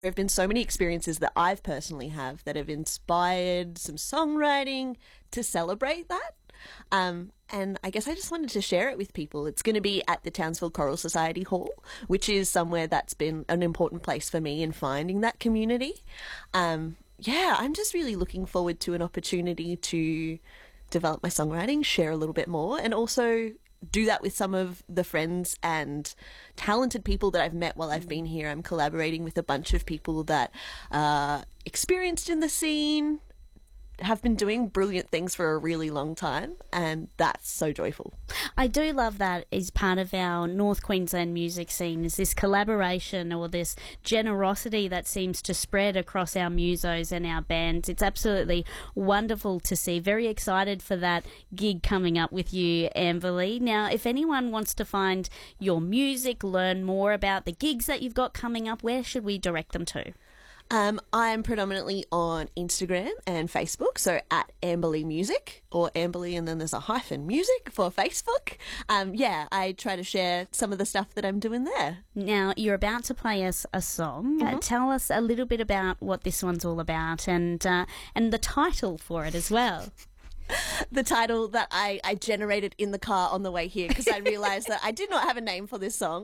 There have been so many experiences that I've personally have that have inspired some songwriting to celebrate that. And I guess I just wanted to share it with people. It's going to be at the Townsville Choral Society Hall, which is somewhere that's been an important place for me in finding that community. Yeah, I'm just really looking forward to an opportunity to develop my songwriting, share a little bit more, and also do that with some of the friends and talented people that I've met while I've been here. I'm collaborating with a bunch of people that are experienced in the scene, have been doing brilliant things for a really long time, and that's so joyful. I do love that as part of our North Queensland music scene, is this collaboration or this generosity that seems to spread across our musos and our bands. It's absolutely wonderful to see. Very excited for that gig coming up with you, Amberly. Now, if anyone wants to find your music, learn more about the gigs that you've got coming up, where should we direct them to? I'm predominantly on Instagram and Facebook, so at Amberly Music, or Amberly and then there's a hyphen music for Facebook. Yeah, I try to share some of the stuff that I'm doing there. Now, you're about to play us a song. Tell us a little bit about what this one's all about and the title for it as well. The title that I generated in the car on the way here because I realised that I did not have a name for this song.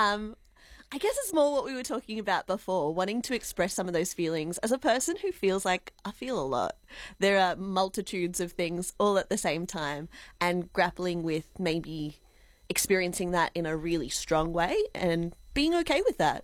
I guess it's more what we were talking about before, wanting to express some of those feelings. As a person who feels like I feel a lot, there are multitudes of things all at the same time, and grappling with maybe experiencing that in a really strong way and being okay with that.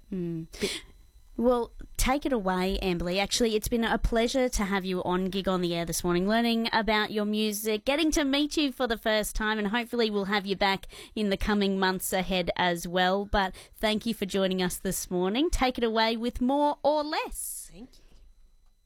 Well, take it away, Amberly. Actually, it's been a pleasure to have you on Gig on the Air this morning, learning about your music, getting to meet you for the first time, and hopefully we'll have you back in the coming months ahead as well. But thank you for joining us this morning. Take it away with More or Less. Thank you.